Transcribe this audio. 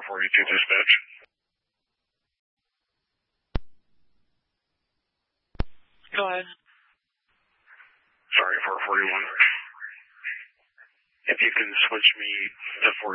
442 dispatch. Go ahead. Sorry, 441. If you can switch me to 4